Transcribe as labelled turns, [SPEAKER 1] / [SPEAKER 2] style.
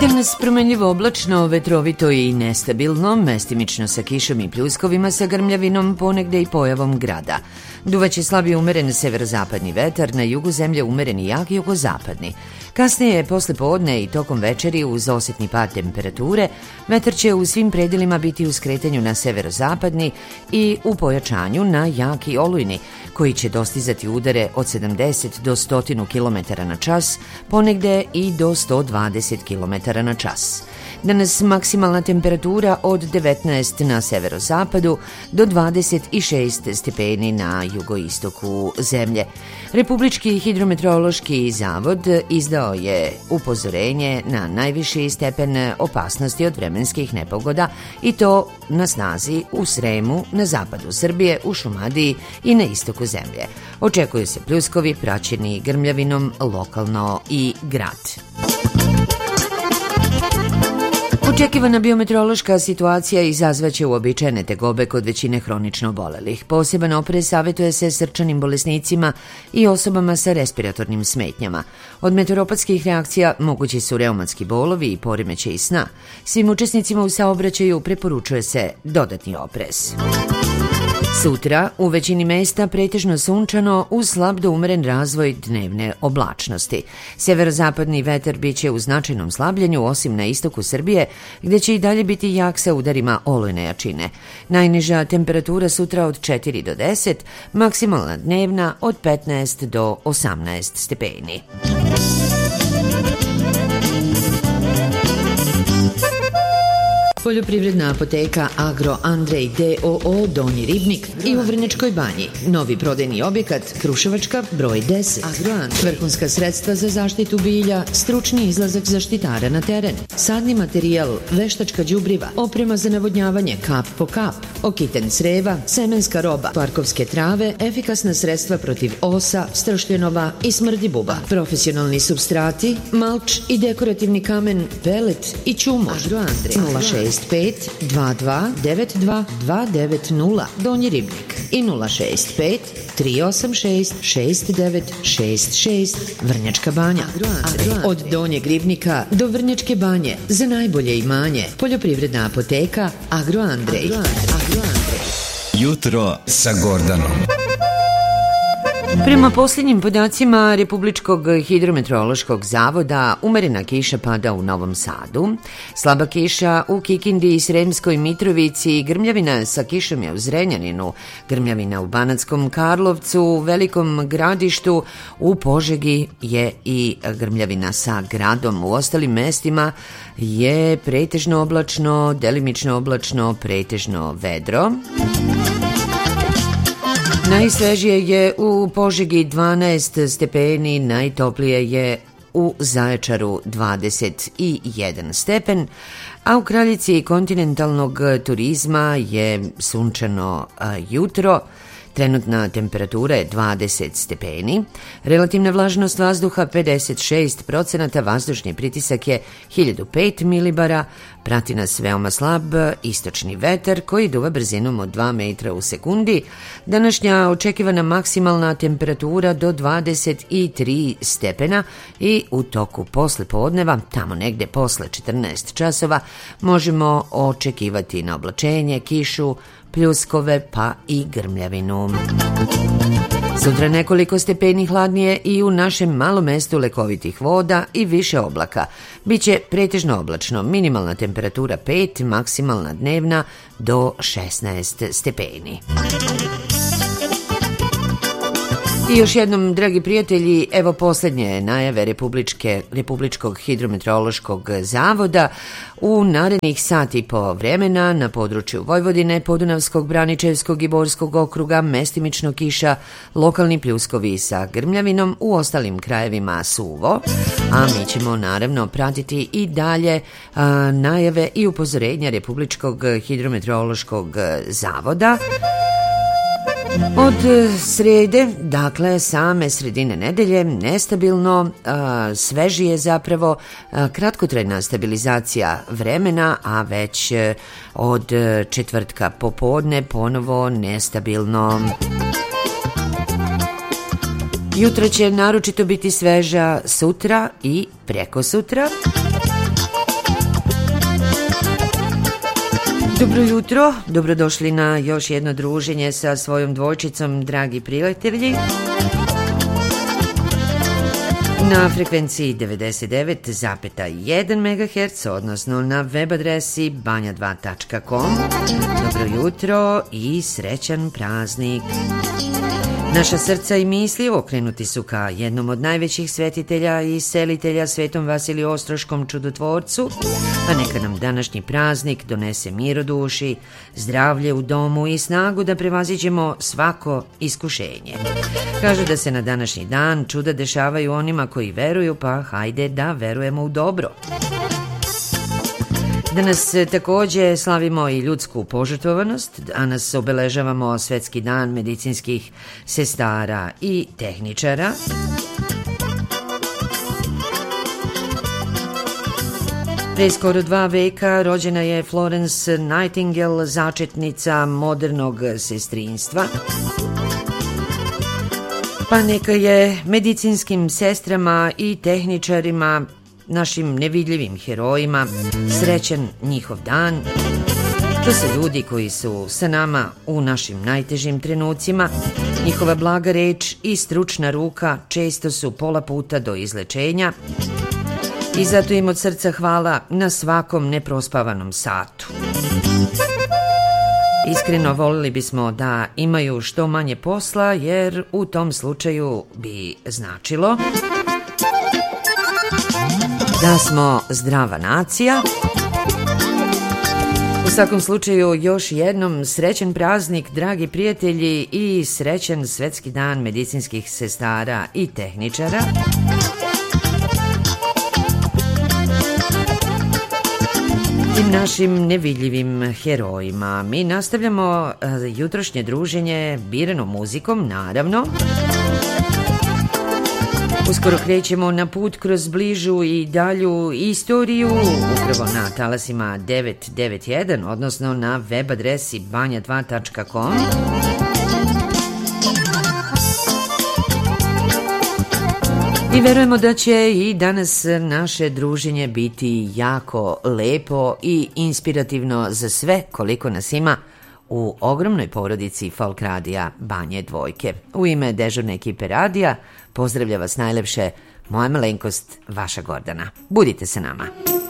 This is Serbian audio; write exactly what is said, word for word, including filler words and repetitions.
[SPEAKER 1] Danas promenljivo oblačno, vetrovito i nestabilno, mestimično sa kišom i pljuskovima, sa grmljavinom, ponegde i pojavom grada. Duvaće slabije umeren severozapadni vetar, na jugu zemlje umeren i jak jugozapadni. Kasnije, posle podne i tokom večeri, uz osetni pad temperature, vetar će u svim predelima biti u skretanju na severozapadni i u pojačanju na jak i olujni, koji će dostizati udare od sedamdeset do sto kilometara na čas, ponegde i do sto dvadeset kilometara na čas. Danas maksimalna temperatura od devetnaest na severozapadu do dvadeset šest stepeni na jugoistoku zemlje. Republički hidrometeorološki zavod izdao je upozorenje na najviši stepen opasnosti od vremenskih nepogoda i to na snazi u Sremu, na zapadu Srbije, u Šumadiji i na istoku zemlje. Očekuju se pljuskovi praćeni grmljavinom lokalno i grad. Očekivana biometeorološka situacija izazvaće uobičajene tegobe kod većine hronično obolelih. Poseban oprez savjetuje se srčanim bolesnicima i osobama sa respiratornim smetnjama. Od meteoropatskih reakcija mogući su reumatski bolovi i poremećaji sna. Svim učesnicima u saobraćaju preporučuje se dodatni oprez. Sutra u većini mesta pretežno sunčano uz slab do umeren razvoj dnevne oblačnosti. Severozapadni vetar biće u značajnom slabljenju, osim na istoku Srbije, gde će i dalje biti jak sa udarima olujne jačine. Najniža temperatura sutra od četiri do deset, maksimalna dnevna od petnaest do osamnaest stepeni. Poljoprivredna apoteka Agro Andrej D O O Donji Ribnik i u Vrnjačkoj Banji. Novi prodajni objekat Kruševačka broj deset. Agro Andrej. Vrhunska sredstva za zaštitu bilja, stručni izlazak zaštitara na teren, sadni materijal, veštačka đubriva, oprema za navodnjavanje kap po kap, okiten creva, semenska roba, parkovske trave, efikasna sredstva protiv osa, stršljenova i smrdibuba, profesionalni supstrati, malč i dekorativni kamen, pelet i čumor. Agro Andrej. nula šest pet dva dva devet dva dva devet nula Donji Ribnik i nula šest pet tri osam šest šest devet šest šest Vrnjačka Banja. Od Donjeg Ribnika do Vrnjačke Banje za najbolje imanje. Poljoprivredna apoteka Agro Andrej.
[SPEAKER 2] Jutro sa Gordanom.
[SPEAKER 1] Prema posljednjim podacima Republičkog hidrometeorološkog zavoda, umerena kiša pada u Novom Sadu, slaba kiša u Kikindi i Sremskoj Mitrovici, grmljavina sa kišom je u Zrenjaninu, grmljavina u Banatskom Karlovcu, Velikom Gradištu, u Požegi je i grmljavina sa gradom. U ostalim mestima je pretežno oblačno, delimično oblačno, pretežno vedro. Najsvežije je u Požegi dvanaest stepeni, najtoplije je u Zaječaru dvadeset jedan stepen, a u Kraljici kontinentalnog turizma je sunčano jutro. Trenutna temperatura je dvadeset stepeni, relativna vlažnost vazduha pedeset šest procenata, vazdušni pritisak je hiljadu pet milibara, prati nas veoma slab istočni vetar koji duva brzinom od dva metra u sekundi. Današnja očekivana maksimalna temperatura do dvadeset tri stepena i u toku posle podneva, tamo negde posle četrnaest časova, možemo očekivati na oblačenje, kišu, pljuskove pa i grmljavinu. Sutra nekoliko stepeni hladnije i u našem malom mestu lekovitih voda i više oblaka. Biće pretežno oblačno, minimalna temperatura pet, maksimalna dnevna do šesnaest stepeni. I još jednom, dragi prijatelji, evo posljednje najave Republičke, Republičkog hidrometeorološkog zavoda. U narednih sat i po vremena na području Vojvodine, Podunavskog, Braničevskog i Borskog okruga mestimično kiša, lokalni pljuskovi sa grmljavinom, u ostalim krajevima suvo, a mi ćemo naravno pratiti i dalje a, najave i upozorenja Republičkog hidrometeorološkog zavoda. Od srede, dakle same sredine nedelje, nestabilno, a, svežije zapravo, a, kratkotrajna stabilizacija vremena, a već od četvrtka popodne ponovo nestabilno. Jutro će naročito biti sveža, sutra i preko sutra. Dobro jutro, dobrodošli na još jedno druženje sa svojom dvojčicom, dragi prijatelji. Na frekvenciji devedeset devet zarez jedan megaherc, odnosno na web adresi banja dva tačka com. Dobro jutro i srećan praznik. Naša srca i misli okrenuti su ka jednom od najvećih svetitelja i selitelja, Svetom Vasiliju Ostroškom čudotvorcu, a neka nam današnji praznik donese mir u duši, zdravlje u domu i snagu da prevaziđemo svako iskušenje. Kažu da se na današnji dan čuda dešavaju onima koji veruju, pa hajde da verujemo u dobro. Danas također slavimo i ljudsku požrtvovanost, danas obeležavamo Svetski dan medicinskih sestara i tehničara. Pre skoro dva veka rođena je Florence Nightingale, začetnica modernog sestrinstva. Pa neka je medicinskim sestrama i tehničarima, našim nevidljivim herojima, srećan njihov dan. To su ljudi koji su sa nama u našim najtežim trenucima. Njihova blaga reč i stručna ruka često su pola puta do izlečenja i zato im od srca hvala na svakom neprospavanom satu. Iskreno voljeli bismo da imaju što manje posla, jer u tom slučaju bi značilo da smo zdrava nacija. U svakom slučaju još jednom srećan praznik, dragi prijatelji, i srećan Svetski dan medicinskih sestara i tehničara. Tim našim nevidljivim herojima mi nastavljamo jutrošnje druženje biranom muzikom, naravno. Uskoro krećemo na put kroz bližu i dalju istoriju, upravo na talasima devetsto devedeset jedan, odnosno na web adresi banja dva tačka com. I verujemo da će i danas naše druženje biti jako lepo i inspirativno za sve koliko nas ima u ogromnoj porodici Folk radija Banje Dvojke. U ime dežurne ekipe radija pozdravlja vas najlepše moja malenkost, vaša Gordana. Budite sa nama.